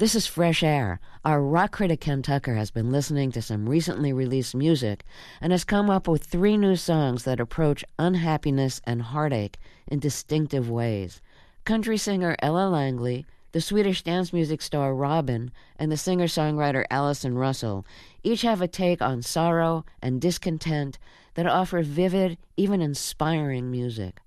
This is Fresh Air. Our rock critic Ken Tucker has been listening to some recently released music and has come up with 3 new songs that approach unhappiness and heartache in distinctive ways. Country singer Ella Langley, the Swedish dance music star Robin, and the singer-songwriter Allison Russell each have a take on sorrow and discontent that offer vivid, even inspiring music.